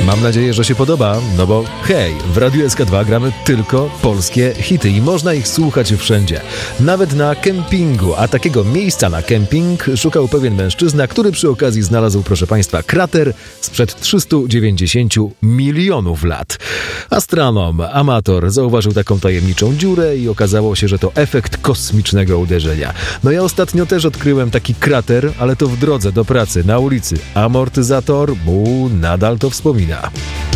Mam nadzieję, że się podoba, no bo hej, w Radiu SK2 gramy tylko polskie hity i można ich słuchać wszędzie. Nawet na kempingu, a takiego miejsca na kemping szukał pewien mężczyzna, który przy okazji znalazł, proszę Państwa, krater sprzed 390 milionów lat. Astronom, amator zauważył taką tajemniczą dziurę i okazało się, że to efekt kosmicznego uderzenia. No ja ostatnio też odkryłem taki krater, ale to w drodze do pracy, na ulicy. Amortyzator, nadal to wspomina.